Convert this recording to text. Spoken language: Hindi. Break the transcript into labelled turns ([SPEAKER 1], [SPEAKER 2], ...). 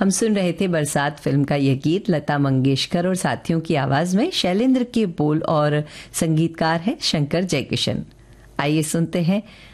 [SPEAKER 1] हम सुन रहे थे बरसात फिल्म का यह गीत। लता मंगेशकर और साथियों की आवाज में, शैलेंद्र के बोल और संगीतकार है शंकर जयकिशन। आइए सुनते हैं